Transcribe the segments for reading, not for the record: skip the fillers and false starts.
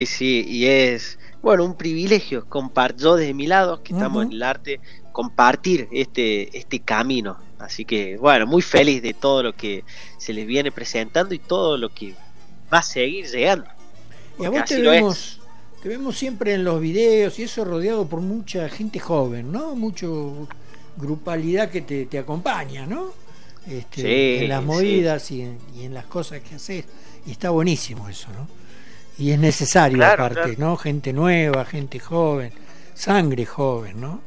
sí, y es, bueno, un privilegio compartir, yo desde mi lado, que estamos en el arte, compartir este camino. Así que, bueno, muy feliz de todo lo que se les viene presentando y todo lo que va a seguir llegando, Y a porque vos así lo es. te vemos siempre en los videos y eso rodeado por mucha gente joven, ¿no? Mucho grupalidad que te acompaña, ¿no? En las Sí, sí, movidas y en las cosas que haces. Y está buenísimo eso, ¿no? Y es necesario claro, claro. aparte, ¿no? Gente nueva, gente joven, sangre joven, ¿no?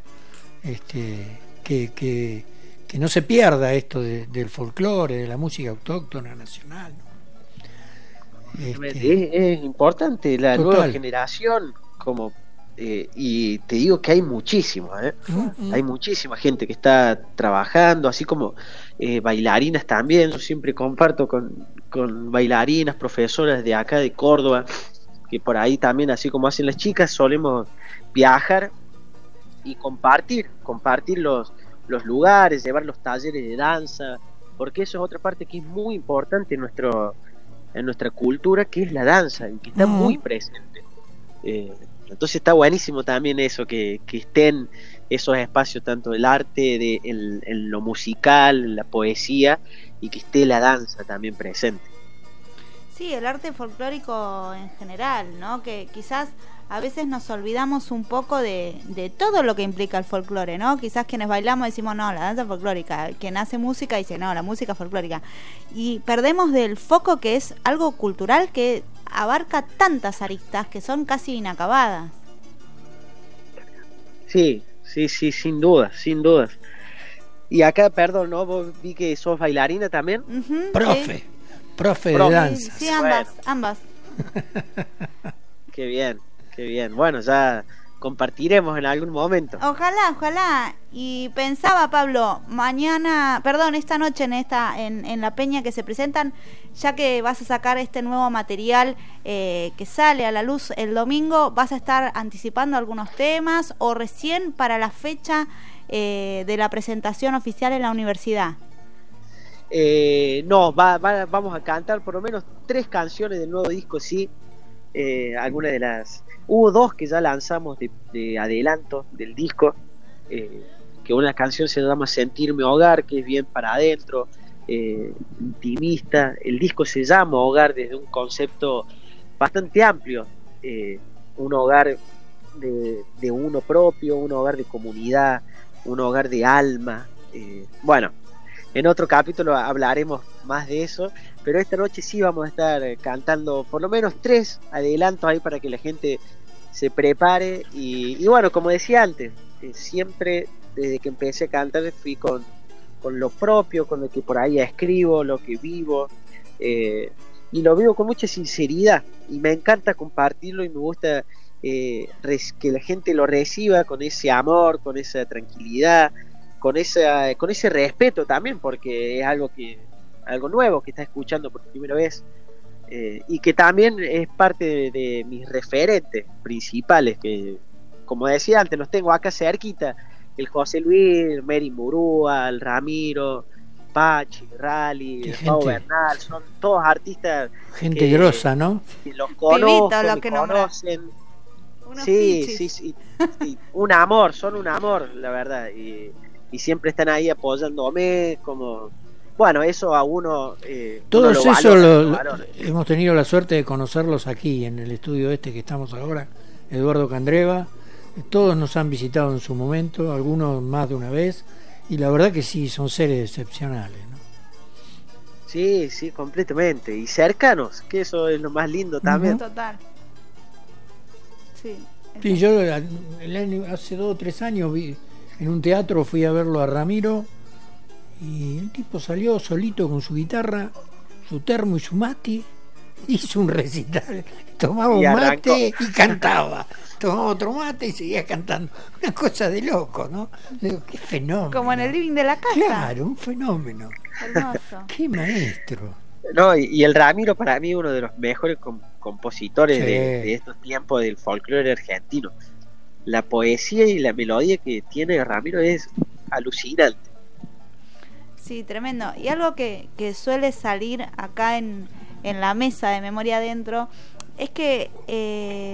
Que no se pierda esto del folclore, de la música autóctona nacional, ¿no? Es importante la nueva Total. generación, como y te digo que hay muchísimos, ¿eh? Mm. Hay muchísima gente que está trabajando, así como bailarinas también. Yo siempre comparto con bailarinas, profesoras de acá de Córdoba, que por ahí también, así como hacen las chicas, solemos viajar y compartir los lugares, llevar los talleres de danza, porque eso es otra parte que es muy importante en nuestra cultura, que es la danza, y que está muy presente. Entonces está buenísimo también eso, que estén esos espacios, tanto del arte, en lo musical, en la poesía, y que esté la danza también presente. Sí, el arte folclórico en general, ¿no? Que quizás a veces nos olvidamos un poco de todo lo que implica el folclore, ¿no? Quizás quienes bailamos decimos, no, la danza folclórica. Quien hace música dice, no, la música folclórica. Y perdemos del foco que es algo cultural que abarca tantas aristas que son casi inacabadas. Sí, sí, sí, sin dudas, sin dudas. Y acá, perdón, ¿no? Vos vi que sos bailarina también. Ujú, Profe, sí. profe de Profe. Sí, danza. sí, ambas, Bueno, ambas. qué bien, qué bien. Bueno, ya compartiremos en algún momento. Ojalá, ojalá. Y pensaba, Pablo, mañana, perdón, esta noche en la peña que se presentan, ya que vas a sacar este nuevo material que sale a la luz el domingo, ¿vas a estar anticipando algunos temas o recién para la fecha de la presentación oficial en la universidad? No, vamos a cantar por lo menos 3 canciones del nuevo disco, sí. Algunas de las... Hubo 2 que ya lanzamos de adelanto del disco, que una canción se llama Sentir mi hogar, que es bien para adentro, intimista. El disco se llama Hogar desde un concepto bastante amplio, un hogar de uno propio, un hogar de comunidad, un hogar de alma. Bueno, en otro capítulo hablaremos más de eso, pero esta noche sí vamos a estar cantando por lo menos 3 adelantos ahí para que la gente se prepare. Y bueno, como decía antes, siempre desde que empecé a cantar fui con lo propio, con lo que por ahí escribo, lo que vivo, y lo vivo con mucha sinceridad, y me encanta compartirlo y me gusta que la gente lo reciba con ese amor, con esa tranquilidad, con ese respeto también, porque es algo nuevo que está escuchando por primera vez, y que también es parte de mis referentes principales, que como decía antes, los tengo acá cerquita: el José Luis, Mary Murúa, el Ramiro, Pachi, Rally, Qué el Pau gente, Bernal. Son todos artistas gente que, grosa, ¿no? que los Pibito, conozco, lo me que nombras. conocen. Unos Sí, pichis. sí, sí, sí, un amor, son un amor, la verdad, y siempre están ahí apoyándome, como, bueno, eso a uno lo Todos esos valora, lo valora. hemos tenido la suerte de conocerlos aquí en el estudio este que estamos ahora, Eduardo Candreva. Todos nos han visitado en su momento, algunos más de una vez, y la verdad que sí, son seres excepcionales, ¿no? Sí, sí, completamente, y cercanos, que eso es lo más lindo también. Total. Sí. Sí, yo hace 2 o 3 años en un teatro fui a verlo a Ramiro y el tipo salió solito con su guitarra, su termo y su mate, hizo un recital, tomaba Y un arrancó. mate y cantaba, tomaba otro mate y seguía cantando. Una cosa de loco, ¿no? Digo, qué fenómeno. Como en el living de la casa. Claro, un fenómeno. Hermoso. Qué maestro. No, y el Ramiro para mí uno de los mejores compositores Sí. de estos tiempos del folclore argentino. La poesía y la melodía que tiene Ramiro es alucinante. Sí, tremendo. Y algo que suele salir acá en la mesa de Memoria Adentro, Es que